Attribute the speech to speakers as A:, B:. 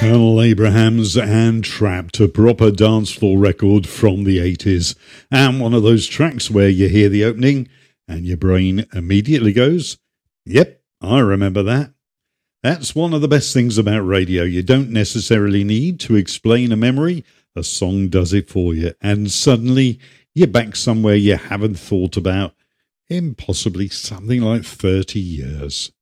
A: Colonel Abrahams and Trapped, a proper dance floor record from the 80s. And one of those tracks where you hear the opening and your brain immediately goes, yep, I remember that. That's one of the best things about radio. You don't necessarily need to explain a memory. A song does it for you. And suddenly you're back somewhere you haven't thought about in possibly something like 30 years.